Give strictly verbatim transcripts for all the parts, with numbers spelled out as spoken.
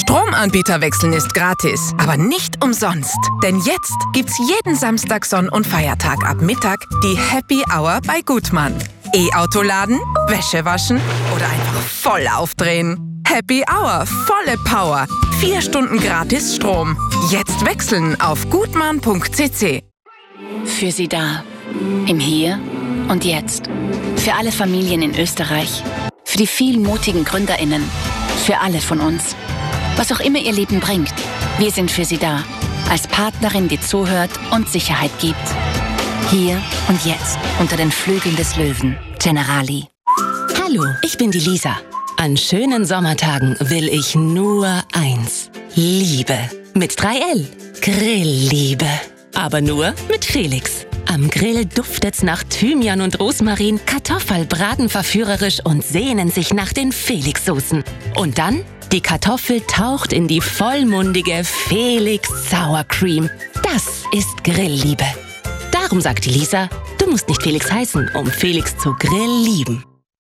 Stromanbieter wechseln ist gratis, aber nicht umsonst. Denn jetzt gibt's jeden Samstag, Sonn- und Feiertag ab Mittag die Happy Hour bei Gutmann. E-Auto laden, Wäsche waschen oder einfach voll aufdrehen. Happy Hour, volle Power. Vier Stunden gratis Strom. Jetzt wechseln auf gutmann punkt c c. Für Sie da. Im Hier und Jetzt. Für alle Familien in Österreich. Für die vielen mutigen GründerInnen. Für alle von uns. Was auch immer Ihr Leben bringt, wir sind für Sie da. Als Partnerin, die zuhört und Sicherheit gibt. Hier und jetzt, unter den Flügeln des Löwen. Generali. Hallo, ich bin die Lisa. An schönen Sommertagen will ich nur eins. Liebe. Mit drei L. Grillliebe. Aber nur mit Felix. Am Grill duftet's nach Thymian und Rosmarin, Kartoffelbraten verführerisch und sehnen sich nach den Felix-Soßen. Und dann, die Kartoffel taucht in die vollmundige Felix Sour Cream. Das ist Grillliebe. Darum sagt die Lisa, du musst nicht Felix heißen, um Felix zu Grill lieben.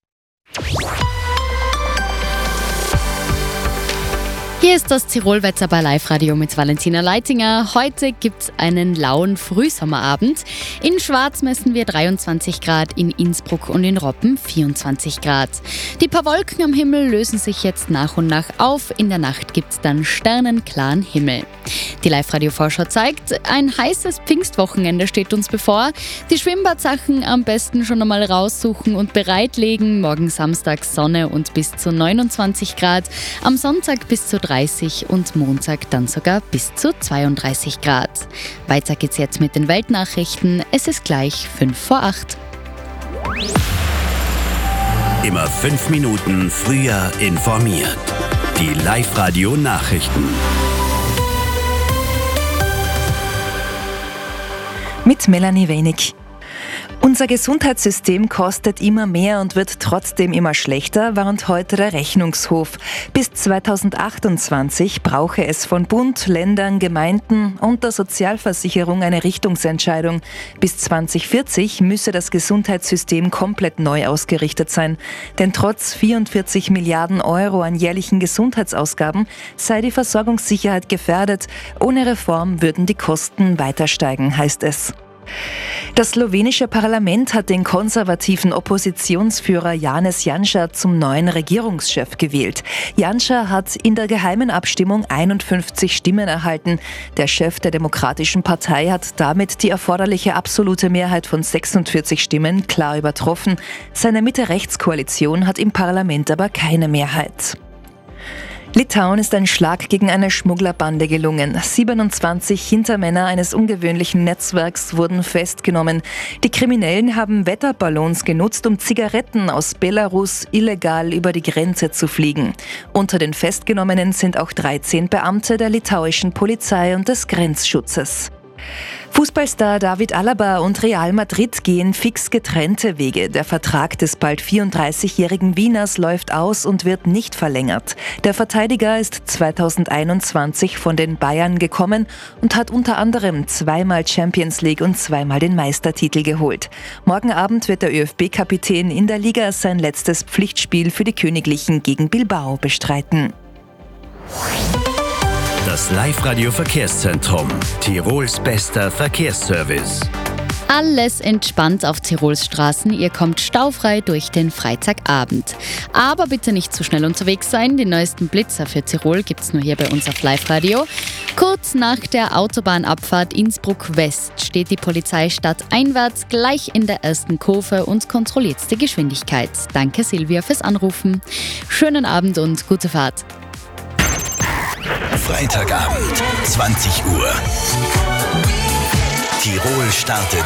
Hier ist das Tirolwetter bei Live-Radio mit Valentina Leitinger. Heute gibt's einen lauen Frühsommerabend. In Schwaz messen wir dreiundzwanzig Grad, in Innsbruck und in Roppen vierundzwanzig Grad. Die paar Wolken am Himmel lösen sich jetzt nach und nach auf. In der Nacht gibt's dann sternenklaren Himmel. Die Live-Radio-Vorschau zeigt, ein heißes Pfingstwochenende steht uns bevor. Die Schwimmbadsachen am besten schon einmal raussuchen und bereitlegen. Morgen Samstag Sonne und bis zu neunundzwanzig Grad. Am Sonntag bis zu dreißig und Montag dann sogar bis zu zweiunddreißig Grad. Weiter geht's jetzt mit den Weltnachrichten. Es ist gleich fünf vor acht. Immer fünf Minuten früher informiert. Die Live-Radio-Nachrichten. Mit Melanie Wenig. Unser Gesundheitssystem kostet immer mehr und wird trotzdem immer schlechter, warnt heute der Rechnungshof. Bis zweitausendachtundzwanzig brauche es von Bund, Ländern, Gemeinden und der Sozialversicherung eine Richtungsentscheidung. Bis zweitausendvierzig müsse das Gesundheitssystem komplett neu ausgerichtet sein. Denn trotz vierundvierzig Milliarden Euro an jährlichen Gesundheitsausgaben sei die Versorgungssicherheit gefährdet. Ohne Reform würden die Kosten weiter steigen, heißt es. Das slowenische Parlament hat den konservativen Oppositionsführer Janez Janša zum neuen Regierungschef gewählt. Janša hat in der geheimen Abstimmung einundfünfzig Stimmen erhalten. Der Chef der Demokratischen Partei hat damit die erforderliche absolute Mehrheit von sechsundvierzig Stimmen klar übertroffen. Seine Mitte-Rechts-Koalition hat im Parlament aber keine Mehrheit. Litauen ist ein Schlag gegen eine Schmugglerbande gelungen. siebenundzwanzig Hintermänner eines ungewöhnlichen Netzwerks wurden festgenommen. Die Kriminellen haben Wetterballons genutzt, um Zigaretten aus Belarus illegal über die Grenze zu fliegen. Unter den Festgenommenen sind auch dreizehn Beamte der litauischen Polizei und des Grenzschutzes. Fußballstar David Alaba und Real Madrid gehen fix getrennte Wege. Der Vertrag des bald vierunddreißigjährigen Wieners läuft aus und wird nicht verlängert. Der Verteidiger ist zweitausendeinundzwanzig von den Bayern gekommen und hat unter anderem zweimal Champions League und zweimal den Meistertitel geholt. Morgen Abend wird der ÖFB-Kapitän in der Liga sein letztes Pflichtspiel für die Königlichen gegen Bilbao bestreiten. Das Live-Radio-Verkehrszentrum. Tirols bester Verkehrsservice. Alles entspannt auf Tirols Straßen. Ihr kommt staufrei durch den Freitagabend. Aber bitte nicht zu schnell unterwegs sein. Den neuesten Blitzer für Tirol gibt's nur hier bei uns auf Live-Radio. Kurz nach der Autobahnabfahrt Innsbruck West steht die Polizei stadteinwärts gleich in der ersten Kurve und kontrolliert die Geschwindigkeit. Danke Silvia fürs Anrufen. Schönen Abend und gute Fahrt. Freitagabend, zwanzig Uhr. Tirol startet